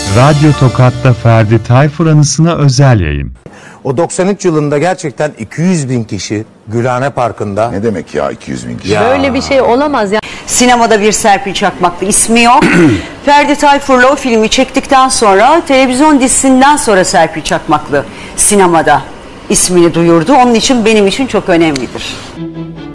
Radyo Tokat'ta Ferdi Tayfur anısına özel yayın. O 93 yılında gerçekten 200 bin kişi Gülhane Parkı'nda. Ne demek ya 200 bin kişi? Böyle bir şey olamaz ya. Sinemada bir Serpil Çakmaklı, ismi yok. Ferdi Tayfur'la o filmi çektikten sonra televizyon dizisinden sonra Serpil Çakmaklı sinemada ismini duyurdu. Onun için benim için çok önemlidir.